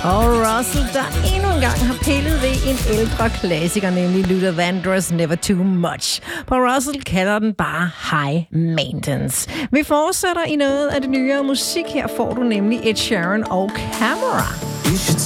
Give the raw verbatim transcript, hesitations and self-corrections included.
Og Russell, der endnu en gang har pillet ved en ældre klassiker, nemlig Luther Vandross Never Too Much. På Russell kalder den bare High Maintenance. Vi fortsætter i noget af det nyere musik. Her får du nemlig Ed Sheeran og Camera.